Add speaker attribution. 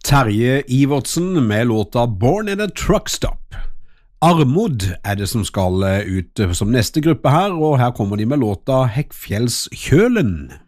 Speaker 1: Terje Ivertsen med låta Born in a Truck Stop. Armod det som skal ut som neste gruppe her, og her kommer de med låta Hekkfjellskjølen.